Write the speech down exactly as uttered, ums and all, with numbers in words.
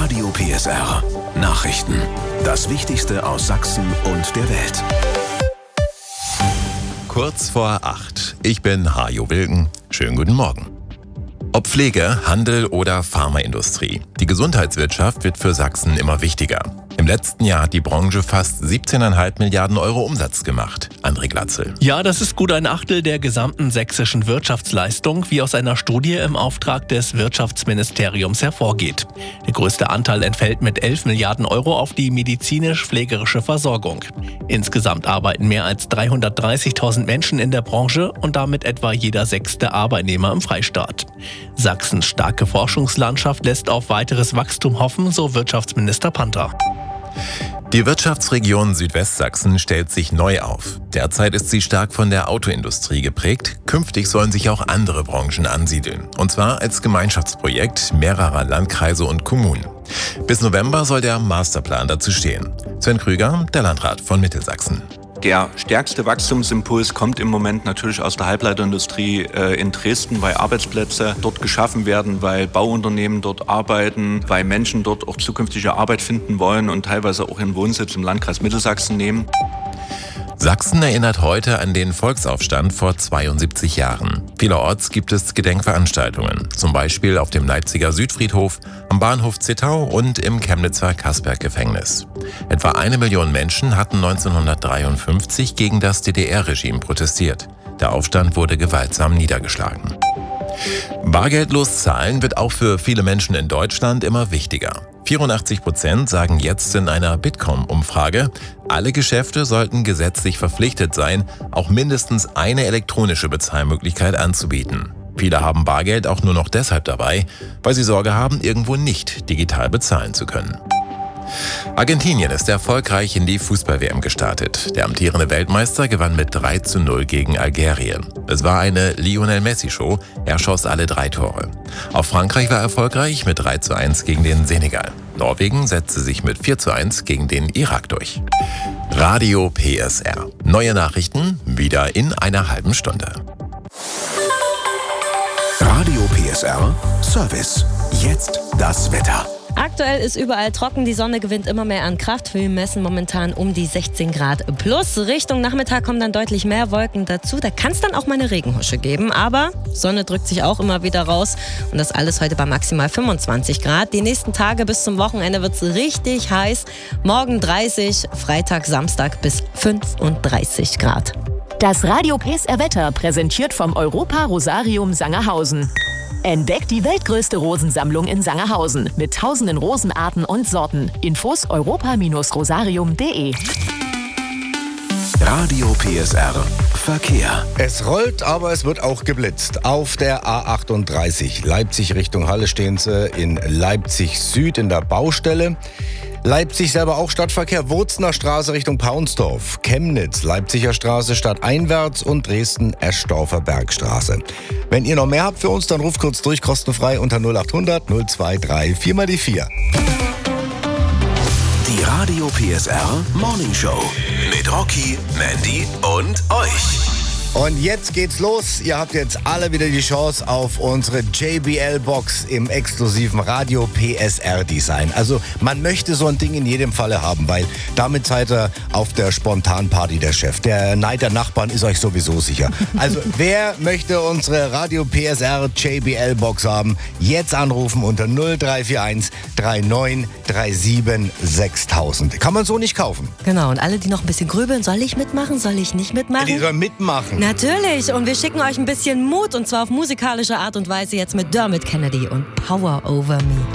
Radio P S R. Nachrichten. Das Wichtigste aus Sachsen und der Welt. Kurz vor acht. Ich bin Hajo Wilken. Schönen guten Morgen. Ob Pflege, Handel oder Pharmaindustrie. Die Gesundheitswirtschaft wird für Sachsen immer wichtiger. Im letzten Jahr hat die Branche fast siebzehn Komma fünf Milliarden Euro Umsatz gemacht. André Glatzel. Ja, das ist gut ein Achtel der gesamten sächsischen Wirtschaftsleistung, wie aus einer Studie im Auftrag des Wirtschaftsministeriums hervorgeht. Der größte Anteil entfällt mit elf Milliarden Euro auf die medizinisch-pflegerische Versorgung. Insgesamt arbeiten mehr als dreihundertdreißigtausend Menschen in der Branche und damit etwa jeder sechste Arbeitnehmer im Freistaat. Sachsens starke Forschungslandschaft lässt auf weiteres Wachstum hoffen, so Wirtschaftsminister Panther. Die Wirtschaftsregion Südwestsachsen stellt sich neu auf. Derzeit ist sie stark von der Autoindustrie geprägt. Künftig sollen sich auch andere Branchen ansiedeln. Und zwar als Gemeinschaftsprojekt mehrerer Landkreise und Kommunen. Bis November soll der Masterplan dazu stehen. Sven Krüger, der Landrat von Mittelsachsen. Der stärkste Wachstumsimpuls kommt im Moment natürlich aus der Halbleiterindustrie äh, in Dresden, weil Arbeitsplätze dort geschaffen werden, weil Bauunternehmen dort arbeiten, weil Menschen dort auch zukünftige Arbeit finden wollen und teilweise auch ihren Wohnsitz im Landkreis Mittelsachsen nehmen. Sachsen erinnert heute an den Volksaufstand vor zweiundsiebzig Jahren. Vielerorts gibt es Gedenkveranstaltungen, zum Beispiel auf dem Leipziger Südfriedhof, am Bahnhof Zittau und im Chemnitzer Kassberg-Gefängnis. Etwa eine Million Menschen hatten neunzehnhundertdreiundfünfzig gegen das D D R-Regime protestiert. Der Aufstand wurde gewaltsam niedergeschlagen. Bargeldlos zahlen wird auch für viele Menschen in Deutschland immer wichtiger. vierundachtzig Prozent sagen jetzt in einer Bitkom-Umfrage, alle Geschäfte sollten gesetzlich verpflichtet sein, auch mindestens eine elektronische Bezahlmöglichkeit anzubieten. Viele haben Bargeld auch nur noch deshalb dabei, weil sie Sorge haben, irgendwo nicht digital bezahlen zu können. Argentinien ist erfolgreich in die Fußball-W M gestartet. Der amtierende Weltmeister gewann mit drei zu null gegen Algerien. Es war eine Lionel-Messi-Show, er schoss alle drei Tore. Auch Frankreich war erfolgreich mit drei zu eins gegen den Senegal. Norwegen setzte sich mit vier zu eins gegen den Irak durch. Radio P S R. Neue Nachrichten wieder in einer halben Stunde. Radio P S R Service. Jetzt das Wetter. Aktuell ist überall trocken, die Sonne gewinnt immer mehr an Kraft. Wir messen momentan um die sechzehn Grad plus. Richtung Nachmittag kommen dann deutlich mehr Wolken dazu. Da kann es dann auch mal eine Regenhusche geben. Aber Sonne drückt sich auch immer wieder raus. Und das alles heute bei maximal fünfundzwanzig Grad. Die nächsten Tage bis zum Wochenende wird es richtig heiß. Morgen dreißig, Freitag, Samstag bis fünfunddreißig Grad. Das Radio P S R Wetter präsentiert vom Europa Rosarium Sangerhausen. Entdeckt die weltgrößte Rosensammlung in Sangerhausen mit tausenden Rosenarten und Sorten. Infos europa Bindestrich rosarium punkt de. Radio P S R Verkehr. Es rollt, aber es wird auch geblitzt. Auf der A achtunddreißig Leipzig Richtung Halle stehen sie in Leipzig Süd in der Baustelle. Leipzig selber auch Stadtverkehr, Wurzner Straße Richtung Paunsdorf, Chemnitz, Leipziger Straße stadteinwärts und Dresden-Eschdorfer Bergstraße. Wenn ihr noch mehr habt für uns, dann ruft kurz durch, kostenfrei unter null achthundert null zweiunddreißig vier mal die vier. Die Radio P S R Morning Show mit Rocky, Mandy und euch. Und jetzt geht's los. Ihr habt jetzt alle wieder die Chance auf unsere J B L-Box im exklusiven Radio P S R-Design. Also man möchte so ein Ding in jedem Falle haben, weil damit seid ihr auf der Spontanparty der Chef. Der Neid der Nachbarn ist euch sowieso sicher. Also wer möchte unsere Radio P S R J B L-Box haben? Jetzt anrufen unter null drei vier eins drei neun drei sieben sechstausend. Kann man so nicht kaufen. Genau, und alle, die noch ein bisschen grübeln, soll ich mitmachen, soll ich nicht mitmachen? Die sollen mitmachen. Natürlich, und wir schicken euch ein bisschen Mut, und zwar auf musikalische Art und Weise jetzt mit Dermot Kennedy und Power Over Me.